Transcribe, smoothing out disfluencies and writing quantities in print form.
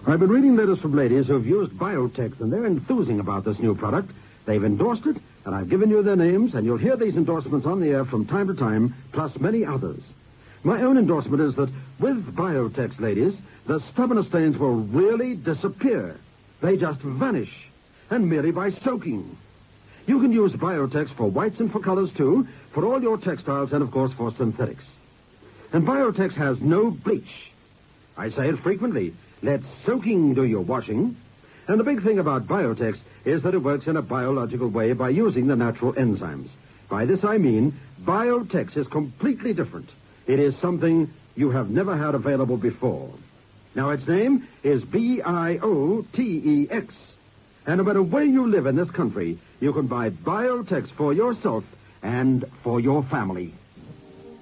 I've been reading letters from ladies who have used Biotex, and they're enthusing about this new product. They've endorsed it, and I've given you their names, and you'll hear these endorsements on the air from time to time, plus many others. My own endorsement is that with Biotex, ladies, the stubborn stains will really disappear. They just vanish, and merely by soaking. You can use Biotex for whites and for colors, too, for all your textiles and, of course, for synthetics. And Biotex has no bleach. I say it frequently. Let soaking do your washing. And the big thing about Biotex is that it works in a biological way by using the natural enzymes. By this I mean Biotex is completely different. It is something you have never had available before. Now, its name is Biotex. And no matter where you live in this country, you can buy Biotex for yourself and for your family.